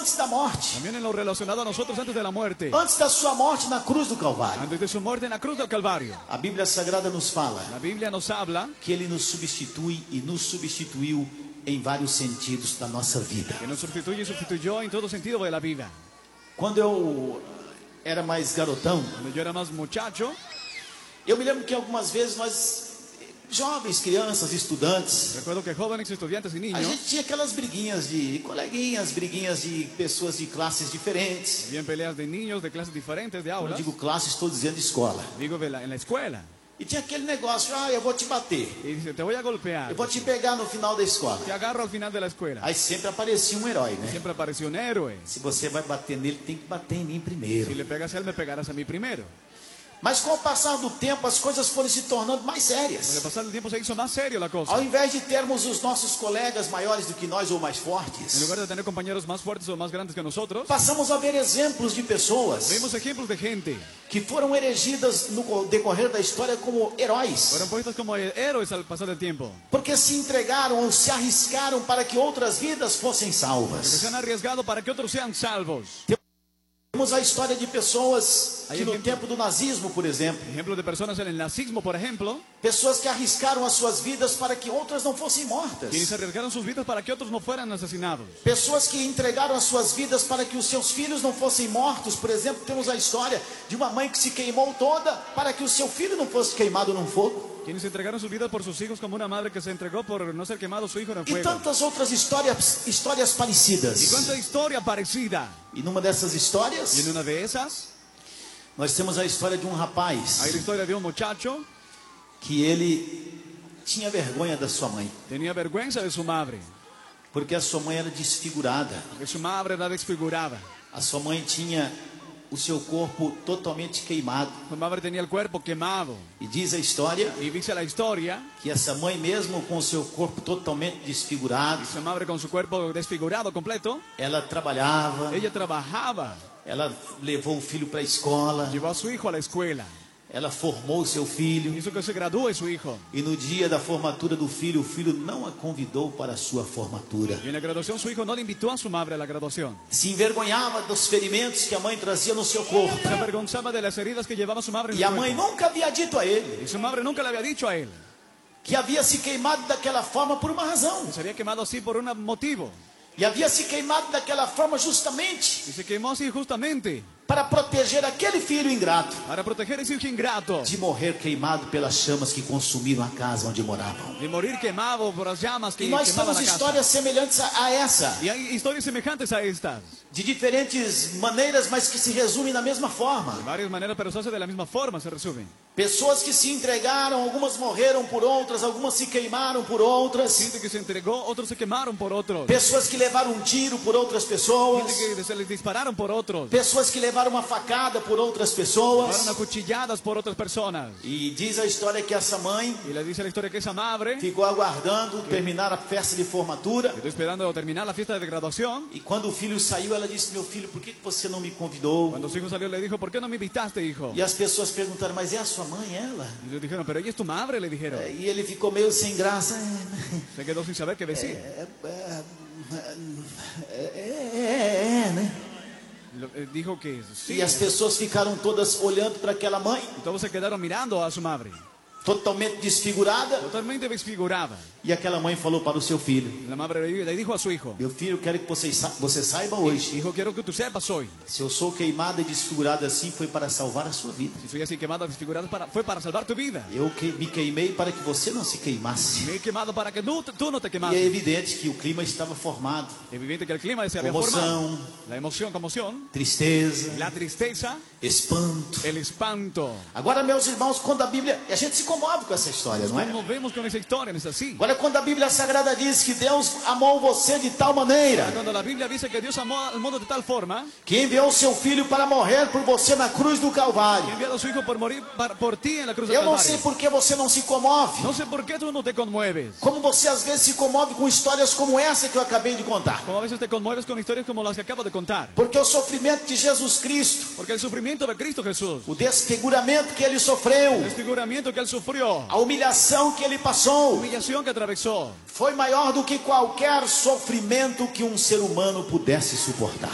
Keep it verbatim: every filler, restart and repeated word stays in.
antes da morte. También en lo relacionado a nosotros antes de la muerte. Antes da sua morte na cruz do Calvário. Antes de su muerte en la cruz del Calvario. A Bíblia Sagrada nos fala La Biblia nos habla que Ele nos substitui e nos substituiu em vários sentidos da nossa vida. que nos sustituye y sustituyó en todo sentido de la vida. Quando eu era mais garotão, Cuando yo era más muchacho, eu me lembro que algumas vezes nós, jovens, crianças, estudantes, recuerdo que jóvenes, estudiantes y a niños, gente tinha aquelas briguinhas de coleguinhas, briguinhas de pessoas de classes diferentes. bien peleas de niños de clases diferentes, de Quando eu aulas, digo classe, estou dizendo escola. digo de la- en la escuela. E tinha aquele negócio, ah, eu vou te bater, Y dice, te voy a golpear, eu vou te pegar no final da escola. te agarro al final de la escuela. Aí sempre aparecia um herói, né? Siempre apareció un héroe. Se você vai bater nele, tem que bater em mim Si primeiro. le pegas a él, me pegarás a mí primero. Mas com o passar do tempo, as coisas foram se tornando mais Con el sérias. pasar del tiempo se hizo más serio la cosa. Ao invés de termos os nossos colegas maiores do que nós ou mais En fortes, lugar de tener compañeros más fuertes o más grandes que nosotros, passamos a ver exemplos de pessoas vemos ejemplos de gente. que foram erigidas no decorrer da história como heróis, Fueron puestos como héroes al pasar del tiempo. porque se entregaram ou se arriscaram para que outras vidas fossem Que se salvas. han arriesgado para que otros sean salvos. Temos a história de pessoas Aí que no exemplo- tempo do nazismo, por exemplo, Ejemplo de personas en el nazismo, por ejemplo, pessoas que arriscaram as suas vidas para que outras não fossem mortas. quienes arriesgaron sus vidas para que otros no fueran asesinados. Pessoas que entregaram as suas vidas para que os seus filhos não fossem mortos. Por exemplo, temos a história de uma mãe que se queimou toda para que o seu filho não fosse queimado num fogo. Quienes entregaron sus vidas por sus hijos, como una madre que se entregó por no ser quemado su hijo en el E fuego. tantas outras histórias, histórias Y parecidas. cuánta historia parecida. E numa dessas Y en histórias, una de esas, nós temos a história de um hay rapaz la historia de un muchacho que ele tinha vergonha da sua mãe, que tenía vergüenza de su madre, porque a sua mãe era desfigurada. porque su madre era desfigurada. A sua mãe tinha o seu corpo totalmente queimado. Su madre tenía el cuerpo quemado. E diz a história Y dice la historia, que essa mãe, mesmo com o seu corpo totalmente desfigurado, y su madre con su cuerpo desfigurado completo, ela trabalhava, ella trabajaba, ela levou o filho para a escola, llevó a su hijo a la escuela, ela formou o seu filho. hizo que se gradúe su hijo. E no dia da formatura do filho, o filho não a convidou para a sua formatura. Y en la graduación su hijo no le invitó a su madre a la graduación. Se envergonhava dos ferimentos que a mãe trazia no seu corpo. Se avergonzaba de las heridas que llevaba su madre en E su a mãe cuerpo. nunca havia dito a ele Y su madre nunca le había dicho a él que havia se queimado daquela forma por uma razão. que se había quemado así por un motivo. E havia se queimado daquela forma justamente Y se quemó así justamente para proteger aquele filho ingrato para proteger a ese hijo ingrato de morrer queimado pelas chamas que consumiram a casa onde moravam. de morir quemado por las llamas que E nós quemaban temos la casa. histórias semelhantes a a essa, Y hay historias semejantes a estas, de diferentes maneiras, mas que se resumem na mesma forma. de varias maneras, pero se hace de la misma forma, se resume. Pessoas que se entregaram, algumas morreram por outras, algumas se queimaram por outras. Gente que se entregó, otros se quemaron por otros. Pessoas que levaram um tiro por outras pessoas. Gente que se les dispararon por otros. Pessoas que levaram uma facada por outras pessoas. Fueron acuchilladas por otras personas. E diz a história que essa mãe Y le dice la historia que esa madre ficou aguardando terminar a festa de formatura. estoy esperando terminar la fiesta de graduación. E quando o filho saiu, ela disse: meu filho, por que você não me convidou? Cuando su hijo salió le dijo, ¿por qué no me invitaste, hijo? E as pessoas perguntaram: mas é a sua mãe, ela? Y le dijeron, pero ella es tu madre, le dijeron. E ele ficou meio sem graça. Se quedó sin saber qué decir. É, é, é, é, é, né? Lo- eh, Dijo que sí. E as pessoas ficaram todas olhando para aquela mãe, Y todos se quedaron mirando a su madre, totalmente desfigurada. totalmente desfigurada. E aquela mãe falou para o seu filho: La madre le le dijo a su hijo, meu filho, eu quero que você, sa- você saiba hoje, hijo, quiero que tú sepas hoy, se eu sou queimada e desfigurada assim, foi para salvar a sua vida. si soy así quemado, desfigurado, para, fue para salvar tu vida. Eu que, me queimei para que você não se queimasse. Me he quemado para que no- tú no te E é quemases. evidente que o clima estava formado. Es evidente que el clima se había formado. Comoção, La emoción, conmoción, tristeza, la tristeza, espanto. el espanto. Agora, meus irmãos, quando a Bíblia... E a gente se comove com essa história, não é? Como vemos con esa historia, no es así. Agora, quando a Bíblia Sagrada diz que Deus amou você de tal maneira Cuando la Biblia dice que Dios amó al mundo de tal forma que enviou seu filho para morrer por você na cruz do que Calvário. ha enviado a su hijo por morir par- por ti en la cruz del Eu não sei Calvario. por que você não se comove. No sé por qué tú no te conmueves. Como você às vezes se comove com histórias como essa que eu acabei de contar. Como a veces te conmueves con historias como las que acabo de contar. Porque o sofrimento de Jesus Cristo, Porque el sufrimiento de Cristo Jesús, o desfiguramento que ele sofreu, el desfiguramiento que él sufrió, a humilhação que ele la passou, humillación que atravesó, foi maior do que qualquer sofrimento que um ser humano pudesse suportar.